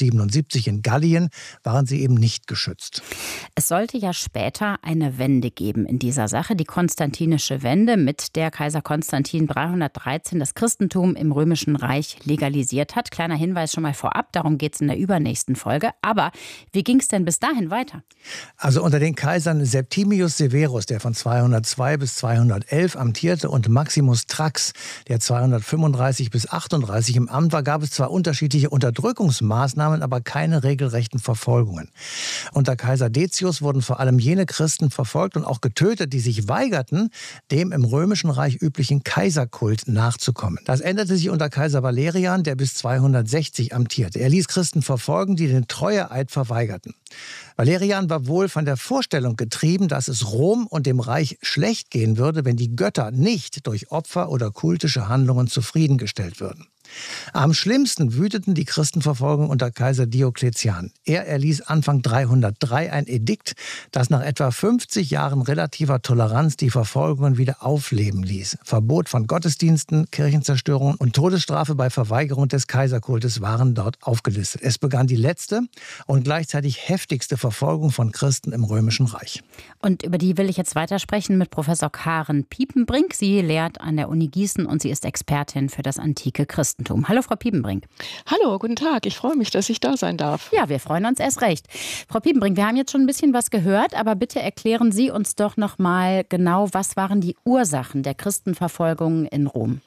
177 in Gallien waren sie eben nicht geschützt. Es sollte ja später eine Wende geben in dieser Sache, die konstantinische Wende, mit der Kaiser Konstantin 313 das Christentum im Römischen Reich legalisiert hat. Kleiner Hinweis schon mal vorab, darum geht es in der übernächsten Folge. Aber wie ging es denn bis dahin weiter? Also unter den Kaisern Septimius Severus, der von 202 bis 211 amtierte, und Maximus Thrax, der 235 bis 38 im Amt war, gab es zwar unterschiedliche Unterdrückungsmaßnahmen, aber keine regelrechten Verfolgungen. Unter Kaiser Decius wurden vor allem jene Christen verfolgt und auch getötet, die sich weigerten, dem im Römischen Reich üblichen Kaiserkult nachzukommen. Das änderte sich unter Kaiser Valerian, der bis 260 amtierte. Er ließ Christen verfolgen, die den Treueeid verweigerten. Valerian war wohl von der Vorstellung getrieben, dass es Rom und dem Reich schlecht gehen würde, wenn die Götter nicht durch Opfer oder kultische Handlungen zufriedengestellt würden. Am schlimmsten wüteten die Christenverfolgungen unter Kaiser Diokletian. Er erließ Anfang 303 ein Edikt, das nach etwa 50 Jahren relativer Toleranz die Verfolgungen wieder aufleben ließ. Verbot von Gottesdiensten, Kirchenzerstörungen und Todesstrafe bei Verweigerung des Kaiserkultes waren dort aufgelistet. Es begann die letzte und gleichzeitig heftigste Verfolgung von Christen im Römischen Reich. Und über die will ich jetzt weitersprechen mit Professor Karen Piepenbrink. Sie lehrt an der Uni Gießen und sie ist Expertin für das antike Christentum. Christentum. Hallo, Frau Piepenbrink. Hallo, guten Tag. Ich freue mich, dass ich da sein darf. Ja, wir freuen uns erst recht. Frau Piepenbrink, wir haben jetzt schon ein bisschen was gehört, aber bitte erklären Sie uns doch noch mal genau, was waren die Ursachen der Christenverfolgung in Rom?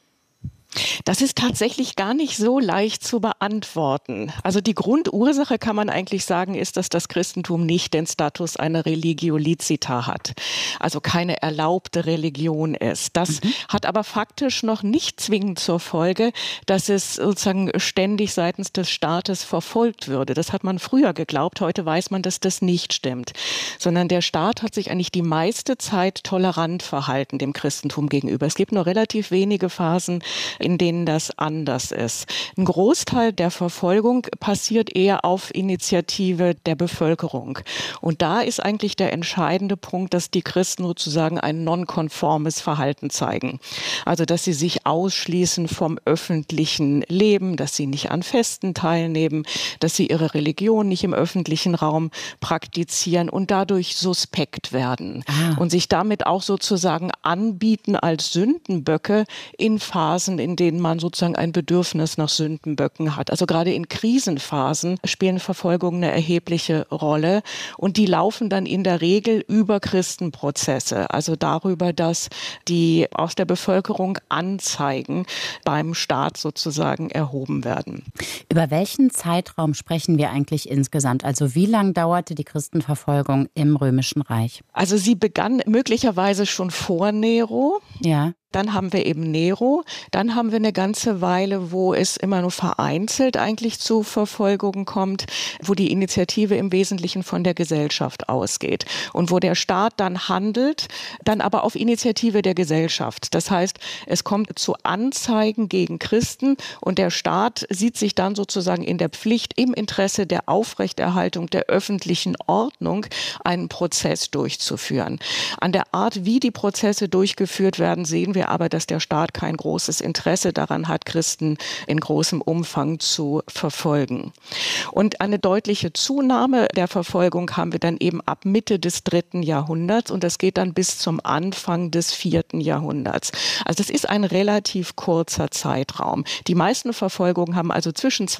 Das ist tatsächlich gar nicht so leicht zu beantworten. Also die Grundursache, kann man eigentlich sagen, ist, dass das Christentum nicht den Status einer Religio licita hat. Also keine erlaubte Religion ist. Das hat aber faktisch noch nicht zwingend zur Folge, dass es sozusagen ständig seitens des Staates verfolgt würde. Das hat man früher geglaubt. Heute weiß man, dass das nicht stimmt. Sondern der Staat hat sich eigentlich die meiste Zeit tolerant verhalten dem Christentum gegenüber. Es gibt nur relativ wenige Phasen, in denen das anders ist. Ein Großteil der Verfolgung passiert eher auf Initiative der Bevölkerung. Und da ist eigentlich der entscheidende Punkt, dass die Christen sozusagen ein nonkonformes Verhalten zeigen. Also, dass sie sich ausschließen vom öffentlichen Leben, dass sie nicht an Festen teilnehmen, dass sie ihre Religion nicht im öffentlichen Raum praktizieren und dadurch suspekt werden. Und sich damit auch sozusagen anbieten als Sündenböcke in Phasen, in denen man sozusagen ein Bedürfnis nach Sündenböcken hat. Also gerade in Krisenphasen spielen Verfolgungen eine erhebliche Rolle und die laufen dann in der Regel über Christenprozesse, also darüber, dass die aus der Bevölkerung Anzeigen beim Staat sozusagen erhoben werden. Über welchen Zeitraum sprechen wir eigentlich insgesamt? Also wie lange dauerte die Christenverfolgung im Römischen Reich? Also sie begann möglicherweise schon vor Nero. Ja. Dann haben wir eben Nero, dann haben wir eine ganze Weile, wo es immer nur vereinzelt eigentlich zu Verfolgungen kommt, wo die Initiative im Wesentlichen von der Gesellschaft ausgeht und wo der Staat dann handelt, dann aber auf Initiative der Gesellschaft. Das heißt, es kommt zu Anzeigen gegen Christen und der Staat sieht sich dann sozusagen in der Pflicht, im Interesse der Aufrechterhaltung der öffentlichen Ordnung einen Prozess durchzuführen. An der Art, wie die Prozesse durchgeführt werden, sehen wir aber, dass der Staat kein großes Interesse daran hat, Christen in großem Umfang zu verfolgen. Und eine deutliche Zunahme der Verfolgung haben wir dann eben ab Mitte des 3. Jahrhunderts und das geht dann bis zum Anfang des 4. Jahrhunderts. Also das ist ein relativ kurzer Zeitraum. Die meisten Verfolgungen haben also zwischen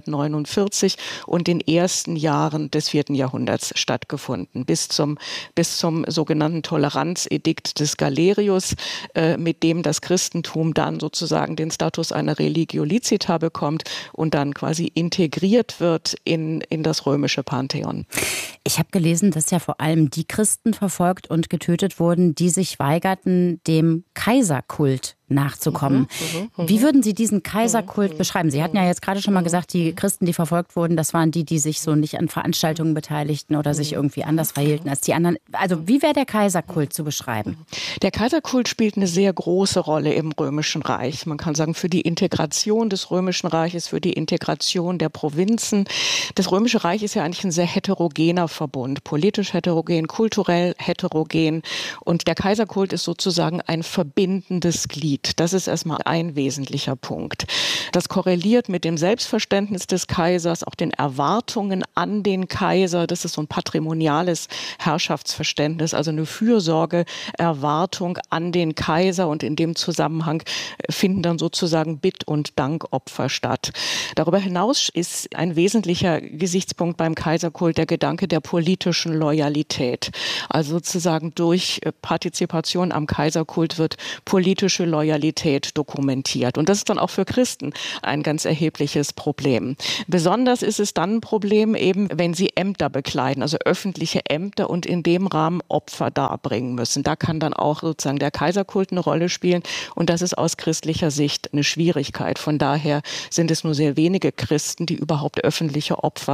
249 und den ersten Jahren des 4. Jahrhunderts stattgefunden, bis zum sogenannten Toleranzedikt des Galerius, mit dem das Christentum dann sozusagen den Status einer Religio licita bekommt und dann quasi integriert wird in das römische Pantheon. Ich habe gelesen, dass ja vor allem die Christen verfolgt und getötet wurden, die sich weigerten, dem Kaiserkult nachzukommen. Wie würden Sie diesen Kaiserkult beschreiben? Sie hatten ja jetzt gerade schon mal gesagt, die Christen, die verfolgt wurden, das waren die, die sich so nicht an Veranstaltungen beteiligten oder sich irgendwie anders verhielten als die anderen. Also wie wäre der Kaiserkult zu beschreiben? Der Kaiserkult spielt eine sehr große Rolle im Römischen Reich. Man kann sagen, für die Integration des Römischen Reiches, für die Integration der Provinzen. Das Römische Reich ist ja eigentlich ein sehr heterogener Verbund, politisch heterogen, kulturell heterogen. Und der Kaiserkult ist sozusagen ein verbindendes Glied. Das ist erstmal ein wesentlicher Punkt. Das korreliert mit dem Selbstverständnis des Kaisers, auch den Erwartungen an den Kaiser. Das ist so ein patrimoniales Herrschaftsverständnis, also eine Fürsorge-Erwartung an den Kaiser. Und in dem Zusammenhang finden dann sozusagen Bitt- und Dankopfer statt. Darüber hinaus ist ein wesentlicher Gesichtspunkt beim Kaiserkult der Gedanke der politischen Loyalität. Also sozusagen durch Partizipation am Kaiserkult wird politische Loyalität dokumentiert. Und das ist dann auch für Christen ein ganz erhebliches Problem. Besonders ist es dann ein Problem eben, wenn sie Ämter bekleiden, also öffentliche Ämter und in dem Rahmen Opfer darbringen müssen. Da kann dann auch sozusagen der Kaiserkult eine Rolle spielen und das ist aus christlicher Sicht eine Schwierigkeit. Von daher sind es nur sehr wenige Christen, die überhaupt öffentliche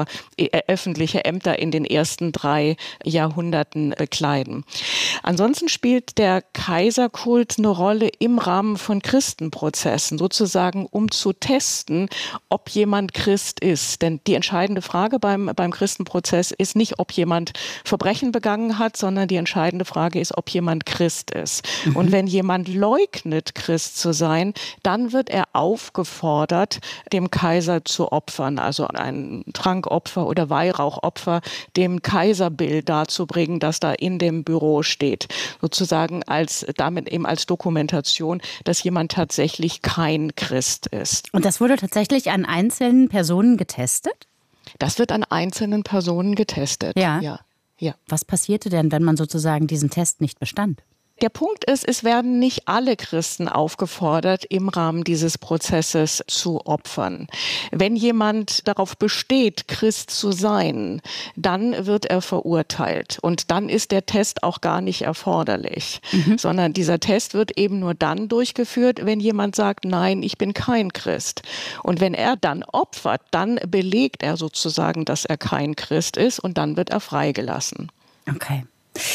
Ämter in den ersten 3 Jahrhunderten bekleiden. Ansonsten spielt der Kaiserkult eine Rolle im Rahmen von Christenprozessen, sozusagen um zu testen, ob jemand Christ ist. Denn die entscheidende Frage beim Christenprozess ist nicht, ob jemand Verbrechen begangen hat, sondern die entscheidende Frage ist, ob jemand Christ ist. Und wenn jemand leugnet, Christ zu sein, dann wird er aufgefordert, dem Kaiser zu opfern, also ein Trankopfer oder Weihrauchopfer, dem Kaiserbild darzubringen, das da in dem Büro steht. Sozusagen als damit eben als Dokumentation, dass jemand tatsächlich kein Christ ist. Und das wurde tatsächlich an einzelnen Personen getestet? Das wird an einzelnen Personen getestet. Ja. Was passierte denn, wenn man sozusagen diesen Test nicht bestand? Der Punkt ist, es werden nicht alle Christen aufgefordert, im Rahmen dieses Prozesses zu opfern. Wenn jemand darauf besteht, Christ zu sein, dann wird er verurteilt. Und dann ist der Test auch gar nicht erforderlich, sondern dieser Test wird eben nur dann durchgeführt, wenn jemand sagt, nein, ich bin kein Christ. Und wenn er dann opfert, dann belegt er sozusagen, dass er kein Christ ist und dann wird er freigelassen. Okay.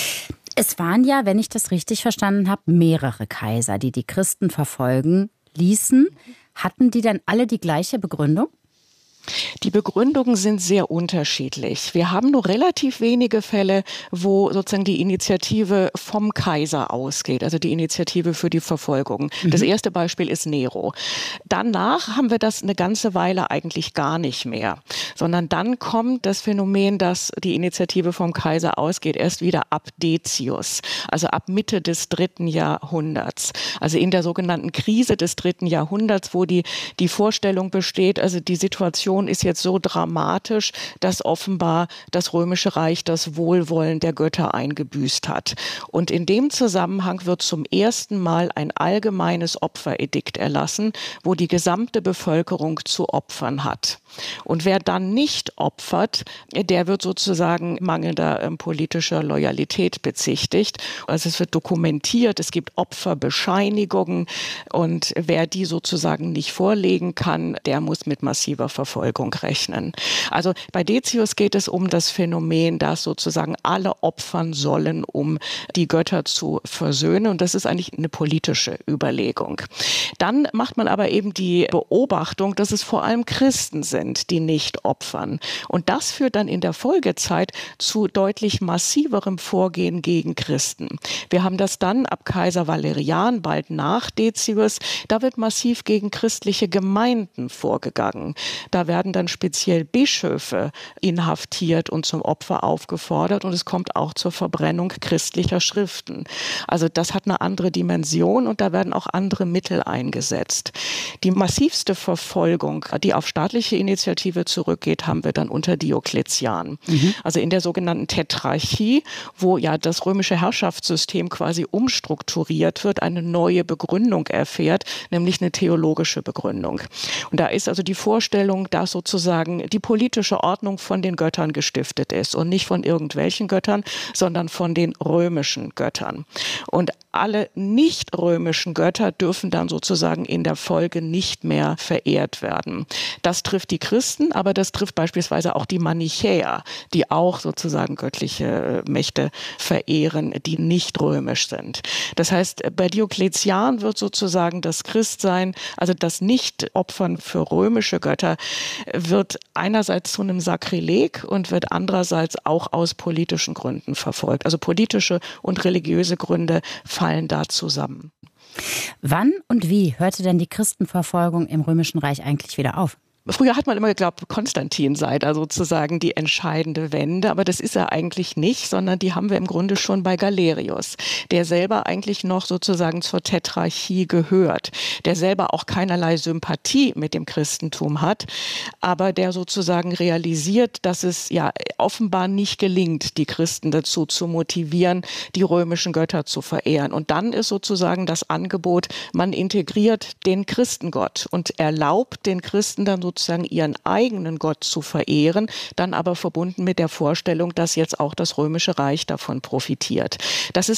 Es waren ja, wenn ich das richtig verstanden habe, mehrere Kaiser, die die Christen verfolgen ließen. Hatten die dann alle die gleiche Begründung? Die Begründungen sind sehr unterschiedlich. Wir haben nur relativ wenige Fälle, wo sozusagen die Initiative vom Kaiser ausgeht, also die Initiative für die Verfolgung. Das erste Beispiel ist Nero. Danach haben wir das eine ganze Weile eigentlich gar nicht mehr, sondern dann kommt das Phänomen, dass die Initiative vom Kaiser ausgeht, erst wieder ab Decius, also ab Mitte des 3. Jahrhunderts. Also in der sogenannten Krise des 3. Jahrhunderts, wo die Vorstellung besteht, also die Situation ist jetzt so dramatisch, dass offenbar das Römische Reich das Wohlwollen der Götter eingebüßt hat. Und in dem Zusammenhang wird zum ersten Mal ein allgemeines Opferedikt erlassen, wo die gesamte Bevölkerung zu opfern hat. Und wer dann nicht opfert, der wird sozusagen mangelnder politischer Loyalität bezichtigt. Also es wird dokumentiert, es gibt Opferbescheinigungen und wer die sozusagen nicht vorlegen kann, der muss mit massiver Verfolgung rechnen. Also bei Decius geht es um das Phänomen, dass sozusagen alle opfern sollen, um die Götter zu versöhnen. Und das ist eigentlich eine politische Überlegung. Dann macht man aber eben die Beobachtung, dass es vor allem Christen sind, die nicht opfern. Und das führt dann in der Folgezeit zu deutlich massiverem Vorgehen gegen Christen. Wir haben das dann ab Kaiser Valerian, bald nach Decius. Da wird massiv gegen christliche Gemeinden vorgegangen. Da werden dann speziell Bischöfe inhaftiert und zum Opfer aufgefordert und es kommt auch zur Verbrennung christlicher Schriften. Also das hat eine andere Dimension und da werden auch andere Mittel eingesetzt. Die massivste Verfolgung, die auf staatliche Initiative zurückgeht, haben wir dann unter Diokletian. Also in der sogenannten Tetrarchie, wo ja das römische Herrschaftssystem quasi umstrukturiert wird, eine neue Begründung erfährt, nämlich eine theologische Begründung. Und da ist also die Vorstellung, dass sozusagen die politische Ordnung von den Göttern gestiftet ist und nicht von irgendwelchen Göttern, sondern von den römischen Göttern. Und alle nicht-römischen Götter dürfen dann sozusagen in der Folge nicht mehr verehrt werden. Das trifft die Christen, aber das trifft beispielsweise auch die Manichäer, die auch sozusagen göttliche Mächte verehren, die nicht römisch sind. Das heißt, bei Diokletian wird sozusagen das Christsein, also das Nicht-Opfern für römische Götter, wird einerseits zu einem Sakrileg und wird andererseits auch aus politischen Gründen verfolgt. Also politische und religiöse Gründe fallen da zusammen. Wann und wie hörte denn die Christenverfolgung im Römischen Reich eigentlich wieder auf? Früher hat man immer geglaubt, Konstantin sei da sozusagen die entscheidende Wende, aber das ist er eigentlich nicht, sondern die haben wir im Grunde schon bei Galerius, der selber eigentlich noch sozusagen zur Tetrarchie gehört, der selber auch keinerlei Sympathie mit dem Christentum hat, aber der sozusagen realisiert, dass es ja offenbar nicht gelingt, die Christen dazu zu motivieren, die römischen Götter zu verehren. Und dann ist sozusagen das Angebot, man integriert den Christengott und erlaubt den Christen dann sozusagen ihren eigenen Gott zu verehren, dann aber verbunden mit der Vorstellung, dass jetzt auch das Römische Reich davon profitiert. Das ist